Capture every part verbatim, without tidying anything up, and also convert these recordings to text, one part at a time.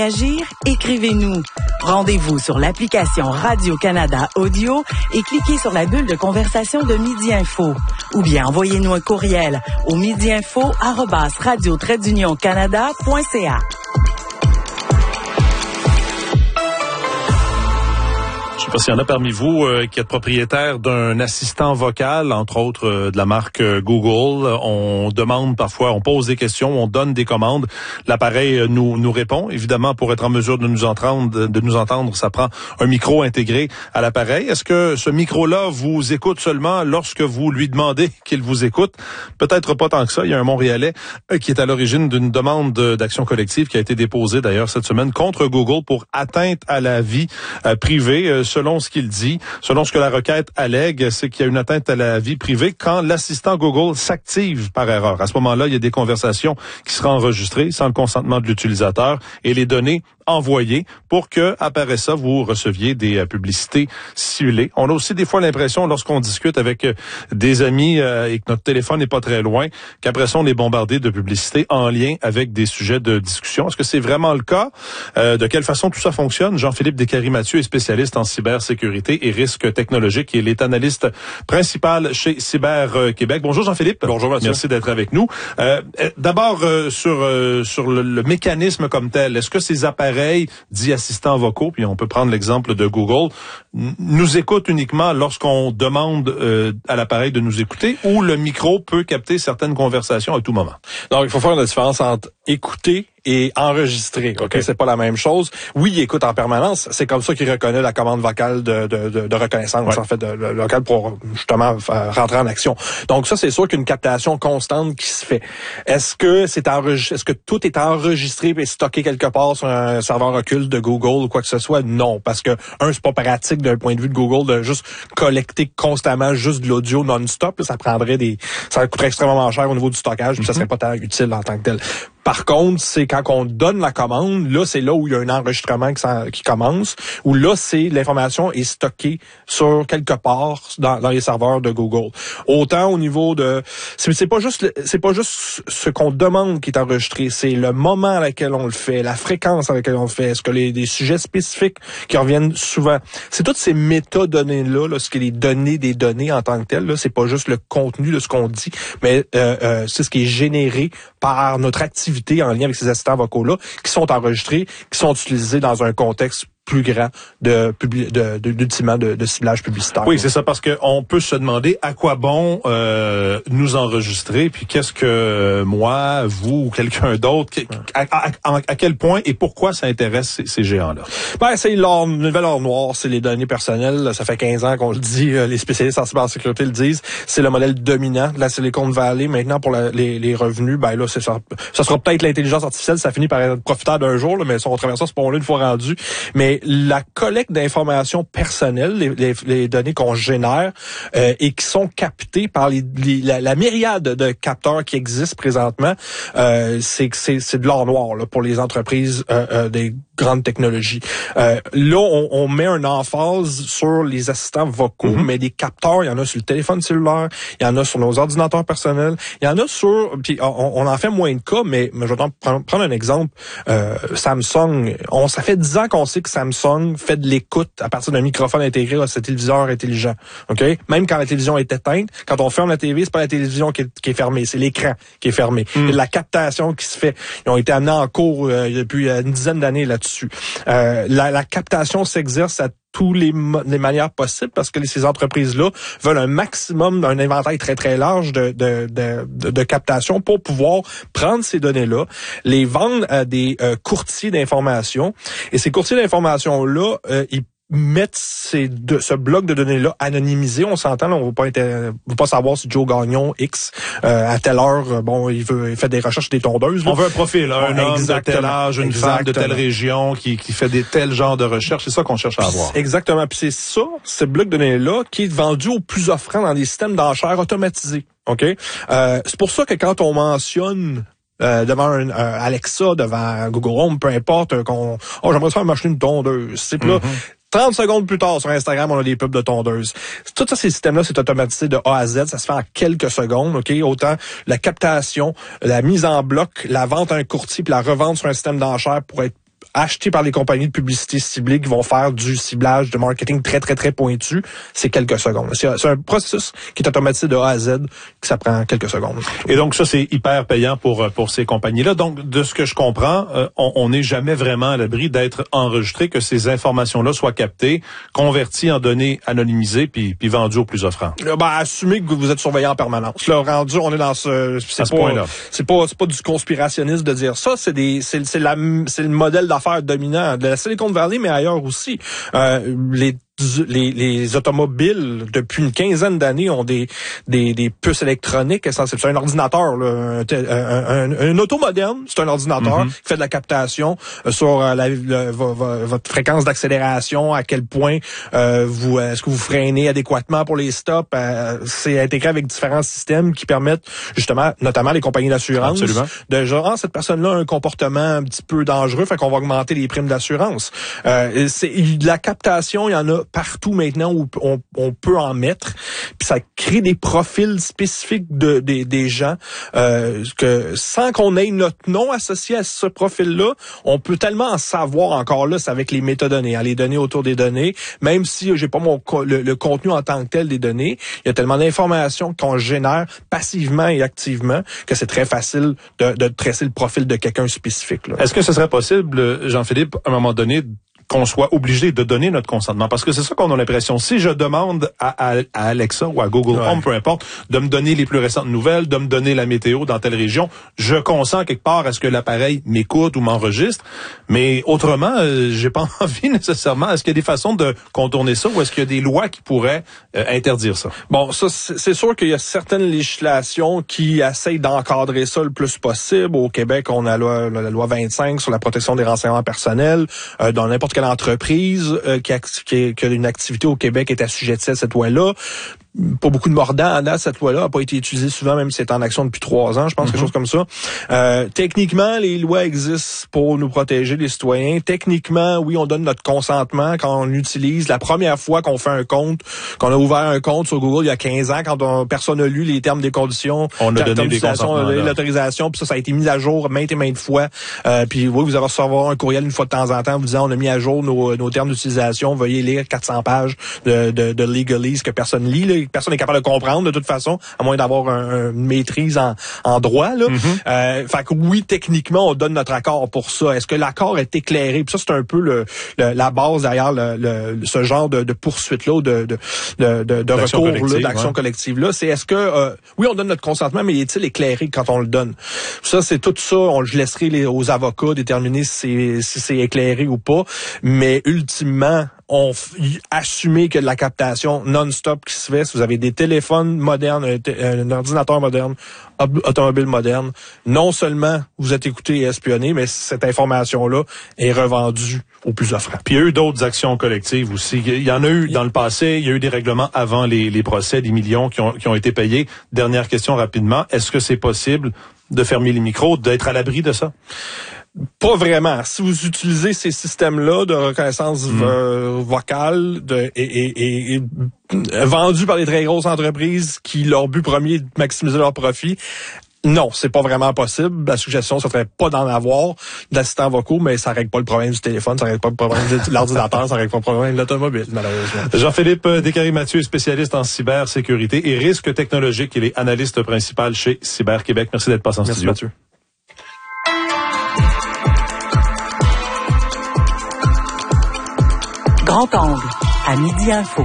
Agir, écrivez-nous. Rendez-vous sur l'application Radio-Canada Audio et cliquez sur la bulle de conversation de Midi Info. Ou bien envoyez-nous un courriel au midiinfo arobase radio trait d'union canada point c a. Je ne sais pas s'il y en a parmi vous euh, qui êtes propriétaire d'un assistant vocal, entre autres euh, de la marque euh, Google. On demande parfois, on pose des questions, on donne des commandes. L'appareil euh, nous nous répond. Évidemment, pour être en mesure de nous entendre, de nous entendre, ça prend un micro intégré à l'appareil. Est-ce que ce micro-là vous écoute seulement lorsque vous lui demandez qu'il vous écoute? Peut-être pas tant que ça. Il y a un Montréalais euh, qui est à l'origine d'une demande d'action collective qui a été déposée d'ailleurs cette semaine contre Google pour atteinte à la vie euh, privée. Euh, Selon ce qu'il dit, selon ce que la requête allègue, c'est qu'il y a une atteinte à la vie privée quand l'assistant Google s'active par erreur. À ce moment-là, il y a des conversations qui seront enregistrées sans le consentement de l'utilisateur et les données envoyées pour que, après ça, vous receviez des euh, publicités ciblées. On a aussi des fois l'impression, lorsqu'on discute avec euh, des amis euh, et que notre téléphone n'est pas très loin, qu'après ça, on est bombardé de publicités en lien avec des sujets de discussion. Est-ce que c'est vraiment le cas? Euh, de quelle façon tout ça fonctionne? Jean-Philippe Descaries-Mathieu est spécialiste en cybersécurité et risques technologiques et il est analyste principal chez Cyber Québec. Bonjour Jean-Philippe. Bonjour Mathieu. Merci d'être avec nous. Euh, D'abord, euh, sur euh, sur le, le mécanisme comme tel, est-ce que ces appareils dits assistants vocaux, puis on peut prendre l'exemple de Google, n- nous écoutent uniquement lorsqu'on demande euh, à l'appareil de nous écouter ou le micro peut capter certaines conversations à tout moment? Donc, il faut faire une différence entre écouter et enregistrer. Ok, okay. C'est pas la même chose. Oui, il écoute en permanence. C'est comme ça qu'il reconnaît la commande vocale de, de, de, de reconnaissance, ouais. en fait, de, de local pour justement rentrer en action. Donc ça, c'est sûr qu'une captation constante qui se fait. Est-ce que c'est enregistré, est-ce que tout est enregistré et stocké quelque part sur un serveur occulte de Google ou quoi que ce soit? Non, parce que un, c'est pas pratique d'un point de vue de Google de juste collecter constamment juste de l'audio non-stop. Là, ça prendrait des, ça coûterait extrêmement cher au niveau du stockage, puis mm-hmm. ça serait pas tant utile en tant que tel. Par contre, c'est quand on donne la commande, là, c'est là où il y a un enregistrement qui, qui commence, où là, c'est l'information est stockée sur quelque part dans, dans les serveurs de Google. Autant au niveau de, c'est, c'est pas juste, c'est pas juste ce qu'on demande qui est enregistré, c'est le moment à laquelle on le fait, la fréquence à laquelle on le fait, est-ce que les des sujets spécifiques qui reviennent souvent. C'est toutes ces métadonnées-là, là, ce qui est les données des données en tant que telles, là, c'est pas juste le contenu de ce qu'on dit, mais euh, euh, c'est ce qui est généré par notre activité en lien avec ces assistants vocaux-là, qui sont enregistrés, qui sont utilisés dans un contexte plus grand de, de, de, d'ultimement de, de ciblage publicitaire. Oui, c'est ça, parce que on peut se demander à quoi bon euh, nous enregistrer, puis qu'est-ce que moi, vous ou quelqu'un d'autre, à, à, à, à quel point et pourquoi ça intéresse ces, ces géants-là? Ben, c'est l'or, une nouvelle or noire, c'est les données personnelles. Ça fait quinze ans qu'on le dit, les spécialistes en cybersécurité le disent. C'est le modèle dominant de la Silicon Valley. Maintenant, pour la, les, les revenus, ben là, c'est ça. Ça sera peut-être l'intelligence artificielle, ça finit par être profitable d'un jour, là, mais on traverse ça, ce pont-là une fois rendu. Mais la collecte d'informations personnelles, les, les, les données qu'on génère euh, et qui sont captées par les, les, la, la myriade de capteurs qui existent présentement, euh, c'est, c'est, c'est de l'or noir là, pour les entreprises euh, euh, des grandes technologies. Euh, là, on, on met un emphase sur les assistants vocaux, mm-hmm. mais des capteurs, il y en a sur le téléphone cellulaire, il y en a sur nos ordinateurs personnels, il y en a sur, puis on, on en fait moins de cas, mais, mais je vais prendre, prendre un exemple. Euh, Samsung, on ça fait dix ans qu'on sait que Samsung fait de l'écoute à partir d'un microphone intégré à ce téléviseur intelligent. Ok, même quand la télévision est éteinte, quand on ferme la T V, c'est pas la télévision qui est, qui est fermée, c'est l'écran qui est fermé. Mm. Et la captation qui se fait, ils ont été amenés en cours euh, depuis une dizaine d'années là-dessus. Euh, la, la captation s'exerce à tous les, les manières possibles parce que ces entreprises-là veulent un maximum d'un inventaire très très large de, de, de, de, de captation pour pouvoir prendre ces données-là, les vendre à des euh, courtiers d'information. Et ces courtiers d'information-là, euh, ils mettre ces de, ce bloc de données-là anonymisé. On s'entend, là, on ne veut pas, inter... veut pas savoir si Joe Gagnon X, euh, à telle heure, bon, il veut il fait des recherches des tondeuses. Là. On veut un profil, là, un homme de tel âge, une Exactement. femme de telle région qui, qui fait des tels genres de recherches. C'est ça qu'on cherche à avoir. Exactement. Puis c'est ça, ce bloc de données-là, qui est vendu au plus offrant dans des systèmes d'enchères automatisés. OK? Euh, c'est pour ça que quand on mentionne Euh, devant un, un Alexa, devant Google Home, peu importe, euh, qu'on oh j'aimerais faire m'acheter une tondeuse. C'est mm-hmm. là, trente secondes plus tard, sur Instagram, on a des pubs de tondeuses. Tout ça, ces systèmes-là, c'est automatisé de A à Z. Ça se fait en quelques secondes, OK? Autant la captation, la mise en bloc, la vente à un courtier, puis la revente sur un système d'enchères pour être achetés par les compagnies de publicité ciblées qui vont faire du ciblage de marketing très, très, très pointu, c'est quelques secondes. C'est, c'est un processus qui est automatisé de A à Z, que ça prend quelques secondes. Et donc, ça, c'est hyper payant pour pour ces compagnies-là. Donc, de ce que je comprends, euh, on n'est jamais vraiment à l'abri d'être enregistré, que ces informations-là soient captées, converties en données anonymisées, puis, puis vendues aux plus offrants. Là, ben, assumez que vous êtes surveillé en permanence. Là, rendu, on est dans ce... C'est à ce pas, point-là. C'est pas, c'est pas du conspirationnisme de dire ça. C'est des, c'est, c'est la, c'est le modèle d'affaires dominant de la Silicon Valley, mais ailleurs aussi. Euh, les Les, les automobiles, depuis une quinzaine d'années, ont des, des, des puces électroniques. C'est un ordinateur, là, un, un, un, un auto moderne, c'est un ordinateur mm-hmm. qui fait de la captation euh, sur euh, la, le, vo, vo, votre fréquence d'accélération, à quel point euh, vous est-ce que vous freinez adéquatement pour les stops. Euh, c'est intégré avec différents systèmes qui permettent justement, notamment les compagnies d'assurance, Absolument. de genre, ah, cette personne-là a un comportement un petit peu dangereux, fait qu'on va augmenter les primes d'assurance. Euh, c'est de la captation, il y en a partout maintenant où on, on peut en mettre, puis ça crée des profils spécifiques de, de des gens euh, que sans qu'on ait notre nom associé à ce profil-là, on peut tellement en savoir encore là, c'est avec les métadonnées, hein, les données autour des données, même si j'ai pas mon le, le contenu en tant que tel des données, il y a tellement d'informations qu'on génère passivement et activement que c'est très facile de, de tracer le profil de quelqu'un spécifique. Là. Est-ce que ce serait possible, Jean-Philippe, à un moment donné, qu'on soit obligé de donner notre consentement? Parce que c'est ça qu'on a l'impression. Si je demande à, à, à Alexa ou à Google ouais. Home, peu importe, de me donner les plus récentes nouvelles, de me donner la météo dans telle région, je consens quelque part à ce que l'appareil m'écoute ou m'enregistre. Mais autrement, euh, j'ai pas envie nécessairement. Est-ce qu'il y a des façons de contourner ça ou est-ce qu'il y a des lois qui pourraient euh, interdire ça? Bon, ça, c'est, c'est sûr qu'il y a certaines législations qui essayent d'encadrer ça le plus possible. Au Québec, on a la loi, la loi vingt-cinq sur la protection des renseignements personnels. Euh, dans n'importe quelle entreprise euh, qui, a, qui, qui a une activité au Québec est assujettie à cette loi-là. Pas beaucoup de mordants à date, cette loi-là n'a pas été utilisée souvent, même si c'est en action depuis trois ans, je pense, mm-hmm. quelque chose comme ça. Euh, techniquement, les lois existent pour nous protéger, les citoyens. Techniquement, oui, on donne notre consentement quand on utilise la première fois qu'on fait un compte, qu'on a ouvert un compte sur Google il y a quinze ans, quand on, personne n'a lu les termes des conditions. On a donné des consentements. On a donné l'autorisation, puis ça, ça a été mis à jour maintes et maintes fois. Euh, puis oui, vous allez recevoir un courriel une fois de temps en temps vous disant on a mis à jour nos, nos termes d'utilisation, veuillez lire quatre cents pages de, de, de legalese que personne lit, là. Personne n'est capable de comprendre de toute façon, à moins d'avoir un, une maîtrise en, en droit. Là. Mm-hmm. Euh, fait que oui, techniquement, on donne notre accord pour ça. Est-ce que l'accord est éclairé? Puis ça, c'est un peu le, le, la base derrière le, le, ce genre de, de poursuite-là, de, de, de, de, de recours, là, d'action ouais. collective-là. C'est est-ce que, euh, oui, on donne notre consentement, mais est-il éclairé quand on le donne? Ça, c'est tout ça. On, je laisserai les, aux avocats déterminer si c'est, si c'est éclairé ou pas. Mais ultimement, on f- assumer que de la captation non-stop qui se fait, si vous avez des téléphones modernes, un, t- un ordinateur moderne, ob- automobile moderne, non seulement vous êtes écouté et espionné, mais cette information-là est revendue aux plus offrants. Puis il y a eu d'autres actions collectives aussi. Il y en a eu dans le passé, il y a eu des règlements avant les, les procès, des millions qui ont, qui ont été payés. Dernière question rapidement, est-ce que c'est possible de fermer les micros, d'être à l'abri de ça? Pas vraiment. Si vous utilisez ces systèmes-là de reconnaissance mmh. euh, vocale de, et, et, et, et vendus par les très grosses entreprises qui, leur but premier est de maximiser leur profit, non, c'est pas vraiment possible. La suggestion, ça serait pas d'en avoir d'assistants vocaux, mais ça règle pas le problème du téléphone, ça règle pas le problème de l'ordinateur, ça règle pas le problème de l'automobile, malheureusement. Jean-Philippe Descaries-Mathieu, spécialiste en cybersécurité et risques technologiques. Il est analyste principal chez Cyber Québec. Merci d'être passé en Merci, studio. Mathieu. Grand angle, à Midi Info.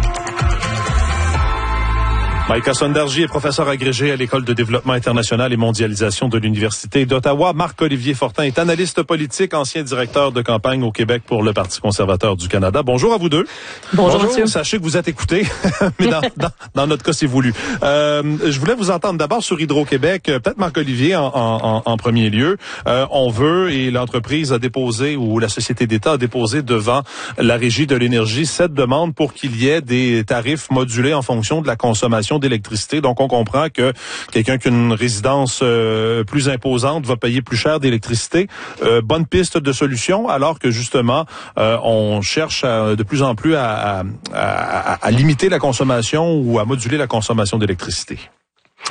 Maïka Sondarji est professeur agrégé à l'École de développement international et mondialisation de l'Université d'Ottawa. Marc-Olivier Fortin est analyste politique, ancien directeur de campagne au Québec pour le Parti conservateur du Canada. Bonjour à vous deux. Bonjour, Bonjour. Sachez que vous êtes écoutés, mais dans, dans, dans notre cas, c'est voulu. Euh, je voulais vous entendre d'abord sur Hydro-Québec. Peut-être Marc-Olivier en, en, en premier lieu. Euh, on veut, et l'entreprise a déposé, ou la Société d'État a déposé devant la Régie de l'énergie cette demande pour qu'il y ait des tarifs modulés en fonction de la consommation d'électricité. Donc, on comprend que quelqu'un qui a une résidence euh, plus imposante va payer plus cher d'électricité. Euh, bonne piste de solution, alors que justement, euh, on cherche à, de plus en plus à, à, à, à limiter la consommation ou à moduler la consommation d'électricité.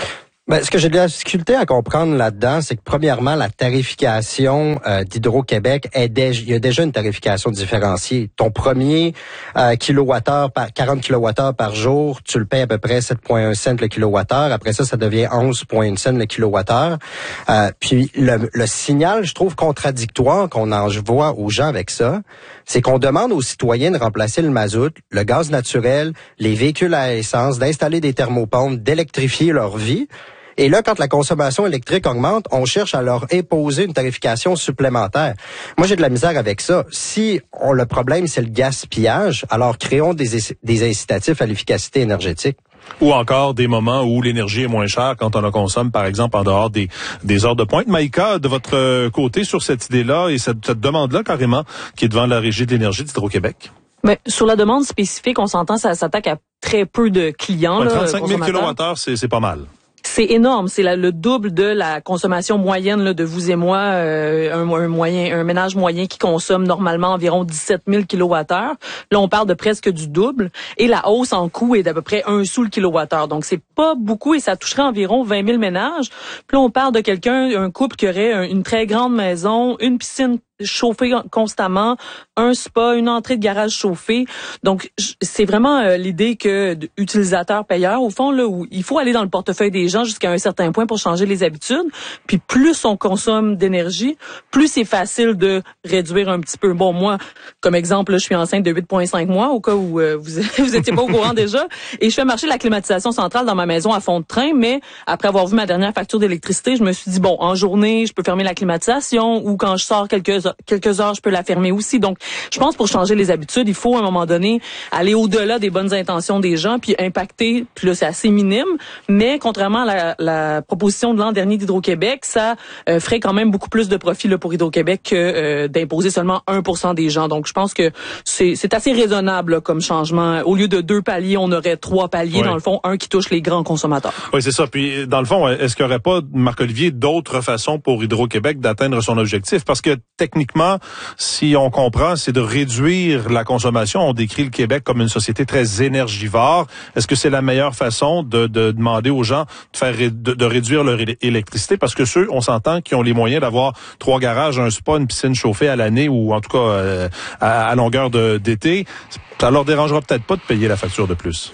Ben, ce que j'ai de la difficulté à comprendre là-dedans, c'est que premièrement, la tarification euh, d'Hydro-Québec, est déjà, il y a déjà une tarification différenciée. Ton premier euh, kilowattheure par quarante kilowattheures par jour, tu le payes à peu près sept virgule un cents le kilowattheure. Après ça, ça devient onze virgule un cents le kilowattheure. Euh, puis le, le signal, je trouve contradictoire qu'on envoie aux gens avec ça, c'est qu'on demande aux citoyens de remplacer le mazout, le gaz naturel, les véhicules à essence, d'installer des thermopompes, d'électrifier leur vie. Et là, quand la consommation électrique augmente, on cherche à leur imposer une tarification supplémentaire. Moi, j'ai de la misère avec ça. Si on, le problème, c'est le gaspillage, alors créons des, des incitatifs à l'efficacité énergétique. Ou encore des moments où l'énergie est moins chère quand on la consomme, par exemple, en dehors des, des heures de pointe. Maïka, de votre côté, sur cette idée-là et cette, cette demande-là, carrément, qui est devant la Régie de l'énergie d'Hydro-Québec? Mais sur la demande spécifique, on s'entend, ça s'attaque à très peu de clients. Ouais, là, trente-cinq mille kilowattheures, c'est, c'est pas mal. C'est énorme, c'est la, le double de la consommation moyenne là, de vous et moi, euh, un, un moyen, un ménage moyen qui consomme normalement environ dix-sept mille kilowattheures. Là, on parle de presque du double, et la hausse en coût est d'à peu près un sou le kilowattheure. Donc, c'est pas beaucoup et ça toucherait environ vingt mille ménages. Puis là, on parle de quelqu'un, un couple qui aurait un, une très grande maison, une piscine chauffée constamment, un spa, une entrée de garage chauffée. Donc, c'est vraiment euh, l'idée que utilisateur-payeur, au fond, là, où il faut aller dans le portefeuille des gens jusqu'à un certain point pour changer les habitudes. Puis plus on consomme d'énergie, plus c'est facile de réduire un petit peu. Bon, moi, comme exemple, là, je suis enceinte de huit virgule cinq mois, au cas où euh, vous vous étiez pas au courant déjà, et je fais marcher la climatisation centrale dans ma maison à fond de train, mais après avoir vu ma dernière facture d'électricité, je me suis dit, bon, en journée, je peux fermer la climatisation, ou quand je sors quelques quelques heures, je peux la fermer aussi. Donc, je pense pour changer les habitudes, il faut à un moment donné aller au-delà des bonnes intentions des gens, puis impacter, puis là, c'est assez minime, mais contrairement à la, la proposition de l'an dernier d'Hydro-Québec, ça euh, ferait quand même beaucoup plus de profit là, pour Hydro-Québec que euh, d'imposer seulement un pour cent des gens. Donc, je pense que c'est, c'est assez raisonnable là, comme changement. Au lieu de deux paliers, on aurait trois paliers, oui. Dans le fond, un qui touche les grands consommateurs. Oui, c'est ça. Puis, dans le fond, est-ce qu'il n'y aurait pas, Marc-Olivier, d'autres façons pour Hydro-Québec d'atteindre son objectif? Parce que, techniquement, si on comprend, c'est de réduire la consommation. On décrit le Québec comme une société très énergivore. Est-ce que c'est la meilleure façon de, de demander aux gens de faire de, de réduire leur électricité? Parce que ceux, on s'entend, qui ont les moyens d'avoir trois garages, un spa, une piscine chauffée à l'année ou en tout cas euh, à, à longueur de, d'été, ça leur dérangera peut-être pas de payer la facture de plus.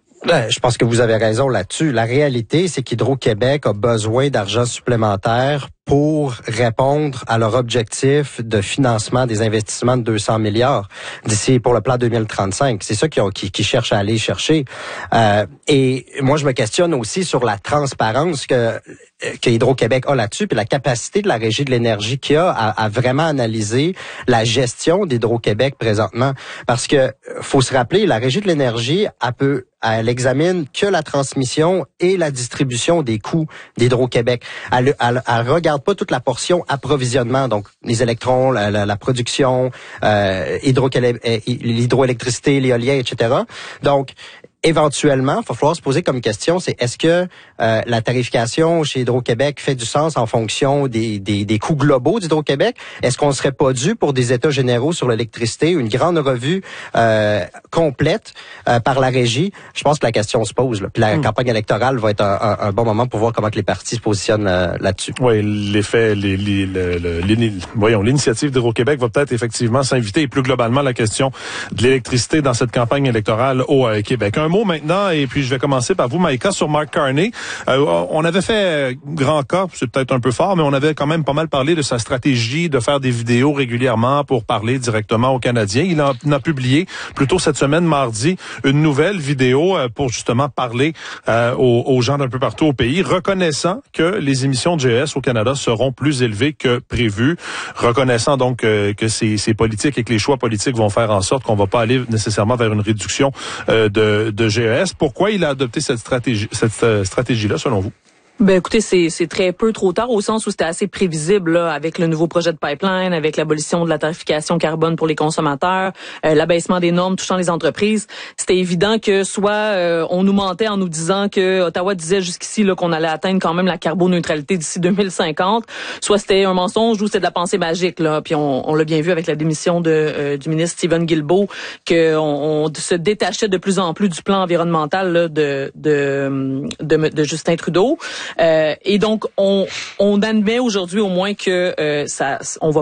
Je pense que vous avez raison là-dessus. La réalité, c'est qu'Hydro-Québec a besoin d'argent supplémentaire pour répondre à leur objectif de financement des investissements de deux cents milliards d'ici pour le plan deux mille trente-cinq. C'est ça qu'ils qui, qui cherchent à aller chercher. Euh, et moi, je me questionne aussi sur la transparence que que Hydro-Québec a là-dessus, puis la capacité de la Régie de l'énergie qu'il a à, à vraiment analyser la gestion d'Hydro-Québec présentement. Parce que faut se rappeler, la Régie de l'énergie, elle peut elle examine que la transmission et la distribution des coûts d'Hydro-Québec. Elle, elle, elle regarde pas toute la portion approvisionnement, donc les électrons, la, la, la production, euh, hydro, l'hydroélectricité, l'éolien, et cetera. Donc, éventuellement, il va falloir se poser comme question, c'est est-ce que euh, la tarification chez Hydro-Québec fait du sens en fonction des, des, des coûts globaux d'Hydro-Québec? Est-ce qu'on ne serait pas dû pour des états généraux sur l'électricité, une grande revue euh, complète euh, par la Régie? Je pense que la question se pose. Là. Puis la mmh. campagne électorale va être un, un, un bon moment pour voir comment que les partis se positionnent euh, là-dessus. Oui, l'effet, les, les, le, le, les, voyons, l'initiative d'Hydro-Québec va peut-être effectivement s'inviter et plus globalement la question de l'électricité dans cette campagne électorale au euh, Québec. Un mot maintenant, et puis je vais commencer par vous, Maïka, sur Mark Carney. Euh, on avait fait grand cas, c'est peut-être un peu fort, mais on avait quand même pas mal parlé de sa stratégie de faire des vidéos régulièrement pour parler directement aux Canadiens. Il a, il a publié plus tôt cette semaine, mardi, une nouvelle vidéo euh, pour justement parler euh, aux, aux gens d'un peu partout au pays, reconnaissant que les émissions de G E S au Canada seront plus élevées que prévu, reconnaissant donc euh, que ces, ces politiques et que les choix politiques vont faire en sorte qu'on va pas aller nécessairement vers une réduction euh, de, de G E S. Pourquoi il a adopté cette stratégie, cette stratégie-là, selon vous? Ben écoutez, c'est c'est très peu trop tard au sens où c'était assez prévisible là, avec le nouveau projet de pipeline, avec l'abolition de la tarification carbone pour les consommateurs, euh, l'abaissement des normes touchant les entreprises. C'était évident que soit euh, on nous mentait en nous disant que Ottawa disait jusqu'ici là qu'on allait atteindre quand même la carboneutralité d'ici deux mille cinquante, soit c'était un mensonge ou c'était de la pensée magique là. Puis on, on l'a bien vu avec la démission de euh, du ministre Stephen Guilbeault que on, on se détachait de plus en plus du plan environnemental là, de, de de de Justin Trudeau. Euh, et donc, on, on admet aujourd'hui au moins que euh, ça, on va